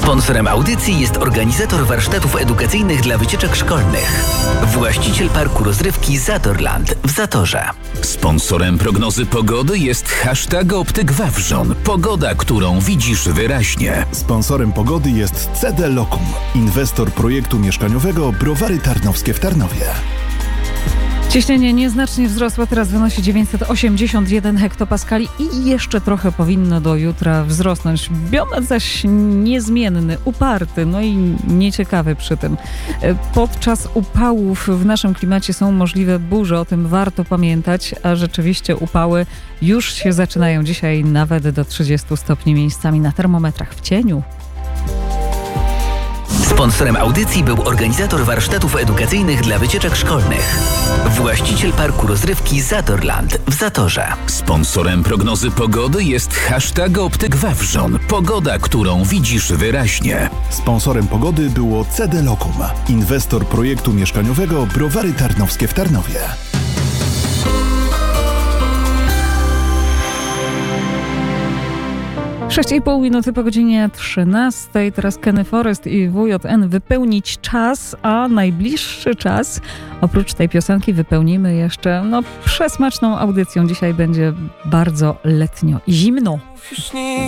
Sponsorem audycji jest organizator warsztatów edukacyjnych dla wycieczek szkolnych. Właściciel parku rozrywki Zatorland w Zatorze. Sponsorem prognozy pogody jest hashtag Optyk Wawrzon. Pogoda, którą widzisz wyraźnie. Sponsorem pogody jest CD Locum, inwestor projektu mieszkaniowego Browary Tarnowskie w Tarnowie. Ciśnienie nieznacznie wzrosło, teraz wynosi 981 hektopaskali i jeszcze trochę powinno do jutra wzrosnąć. Biometr zaś niezmienny, uparty, no i nieciekawy przy tym. Podczas upałów w naszym klimacie są możliwe burze, o tym warto pamiętać, a rzeczywiście upały już się zaczynają dzisiaj nawet do 30 stopni miejscami na termometrach w cieniu. Sponsorem audycji był organizator warsztatów edukacyjnych dla wycieczek szkolnych. Właściciel parku rozrywki Zatorland w Zatorze. Sponsorem prognozy pogody jest hashtag Optyk Wawrzon. Pogoda, którą widzisz wyraźnie. Sponsorem pogody było CD Locum, inwestor projektu mieszkaniowego Browary Tarnowskie w Tarnowie. 6,5 minuty po godzinie 13. Teraz Kenny Forest i WJN Wypełnić czas, a najbliższy czas oprócz tej piosenki wypełnimy jeszcze przesmaczną audycją. Dzisiaj będzie bardzo letnio i zimno.